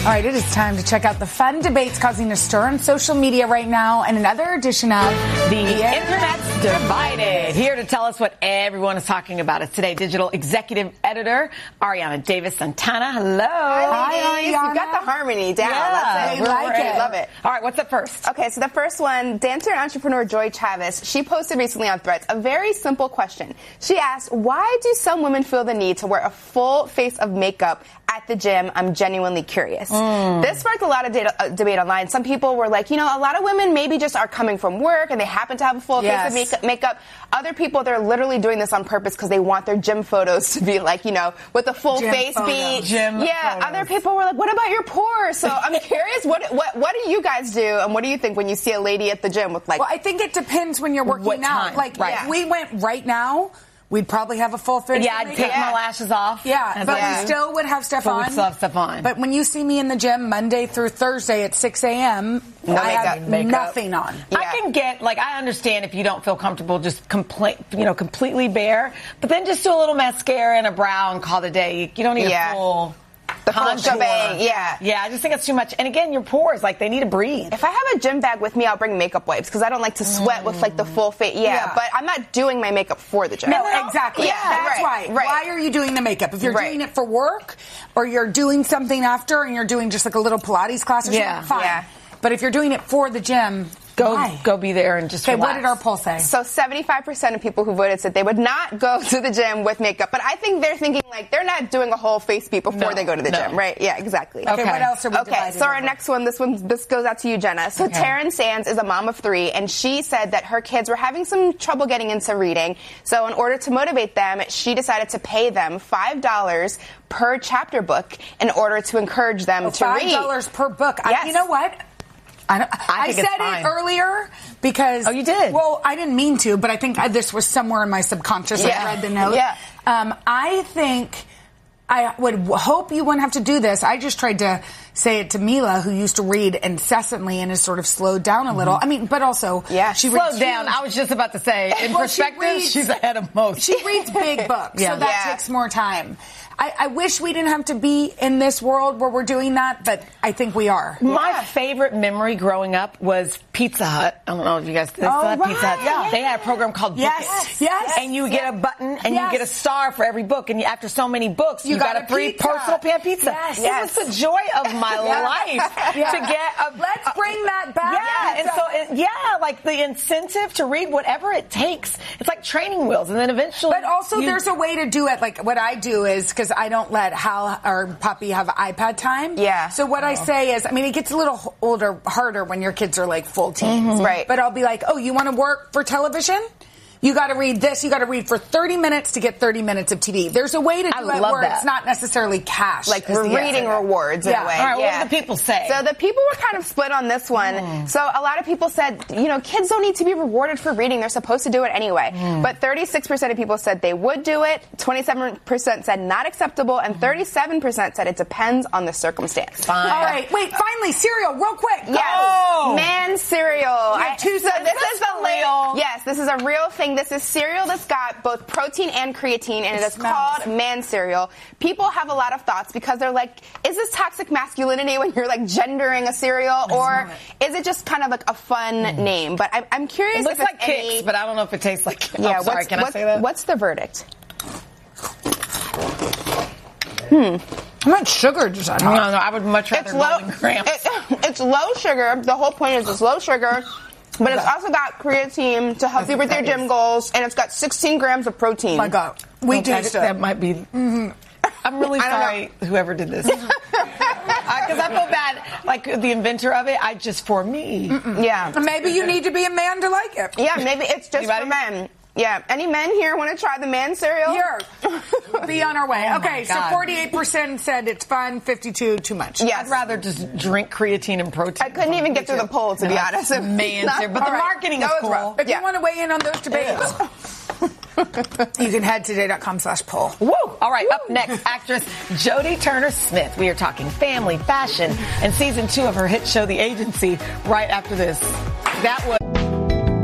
All right, it is time to check out the fun debates causing a stir on social media right now and another edition of The Internet's Divided. Here to tell us what everyone is talking about is Today Digital Executive Editor Ariana Davis Santana. Hello. Hi, Ariana. You got the harmony down. Yeah, we like it. Love it. All right, what's up first? Okay, so the first one, dancer and entrepreneur Joy Chavez, she posted recently on Threads a very simple question. She asked, why do some women feel the need to wear a full face of makeup at the gym? I'm genuinely curious. This sparked a lot of debate online. Some people were like, a lot of women maybe just are coming from work and they happen to have a full face of makeup. Other people, they're literally doing this on purpose because they want their gym photos to be like, with a full face beat. Photos. Other people were like, what about your pores? So I'm curious, what do you guys do and what do you think when you see a lady at the gym with Well, I think it depends when you're working out. If we went right now, we'd probably have a full face. Yeah, I'd take my lashes off. Yeah, but we still would have stuff on. We'd still have stuff on. But when you see me in the gym Monday through Thursday at 6 a.m., I have nothing on. Yeah. I can get, I understand if you don't feel comfortable just completely bare, but then just do a little mascara and a brow and call it a day. You don't need a full... The full shebang, Yeah, I just think it's too much. And again, your pores, they need to breathe. If I have a gym bag with me, I'll bring makeup wipes because I don't like to sweat with the full face. Yeah, but I'm not doing my makeup for the gym. No, exactly. Yeah, that's right. Why are you doing the makeup? If you're doing it for work or you're doing something after and you're doing just a little Pilates class or something, fine. Yeah. But if you're doing it for the gym, Go be there and just relax. What did our poll say? So 75% of people who voted said they would not go to the gym with makeup. But I think they're thinking they're not doing a whole face beat before they go to the gym, right? Yeah, exactly. Okay, what else are we divided so our next one, this goes out to you, Jenna. So Taryn Sands is a mom of 3, and she said that her kids were having some trouble getting into reading. So in order to motivate them, she decided to pay them $5 per chapter book in order to encourage them to read. $5 per book. Yes. You know what? I said it earlier because... Oh, you did? Well, I didn't mean to, but I think this was somewhere in my subconscious. I read the note. Yeah. I think... I would hope you wouldn't have to do this. I just tried to say it to Mila, who used to read incessantly and has sort of slowed down a little. I mean, but also... she slowed down. I was just about to say, in perspective, she's ahead of most. She reads big books, so that takes more time. I wish we didn't have to be in this world where we're doing that, but I think we are. My favorite memory growing up was Pizza Hut. I don't know if you guys did Pizza Hut. Yeah. They had a program called Book It. Yes. And you get a button and you get a star for every book. And after so many books, you got a free personal pan pizza. Yes. It was the joy of my life to get a... Let's bring that back. Yeah. And so, the incentive to read whatever it takes. It's like training wheels. And then eventually... But also there's a way to do it. Like what I do is, because I don't let Hal or Poppy have iPad time. Yeah. So what I say is, it gets a little harder when your kids are full teens. Right. But I'll be like, oh, you want to work for television? You got to read this. You got to read for 30 minutes to get 30 minutes of TV. There's a way to do it where it's not necessarily cash. We're reading rewards in a way. All right, what do the people say? So the people were kind of split on this one. So a lot of people said, kids don't need to be rewarded for reading. They're supposed to do it anyway. But 36% of people said they would do it. 27% said not acceptable. And 37% said it depends on the circumstance. Fine. All right. Wait, finally, cereal, real quick. Yes. Man cereal. This is real. Yes, this is a real thing. This is cereal that's got both protein and creatine, and it is called Man cereal. People have a lot of thoughts because they're like, is this toxic masculinity when you're gendering a cereal, or is it just kind of a fun name? But I'm curious. It looks like Kix, but I don't know if it tastes like Kix. Yeah, sorry, can I say that? What's the verdict? How much sugar does that have? No, I would much rather Golden Grams. It's low sugar. The whole point is it's low sugar. But it's also got creatine to help you with your gym goals, and it's got 16 grams of protein. My God. We tasted that might be... I'm really sorry, whoever did this. Because I feel bad, the inventor of it, for me. Yeah. Maybe you need to be a man to like it. Yeah, maybe it's just for men. Yeah. Any men here want to try the Man cereal? Here. Be on our way. Okay, so 48% said it's fun, 52% too much. Yes. I'd rather just drink creatine and protein. I couldn't even get through the poll, to be honest. Man cereal. But the marketing is cool. If you want to weigh in on those debates, you can head to today.com/poll. Woo! All right, up next, actress Jodie Turner-Smith. We are talking family, fashion, and season 2 of her hit show, The Agency, right after this. That was...